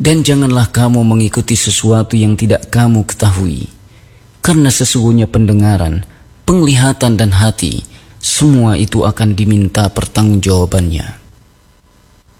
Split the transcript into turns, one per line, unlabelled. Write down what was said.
Dan janganlah kamu mengikuti sesuatu yang tidak kamu ketahui, karena sesungguhnya pendengaran, penglihatan dan hati, semua itu akan diminta pertanggungjawabannya.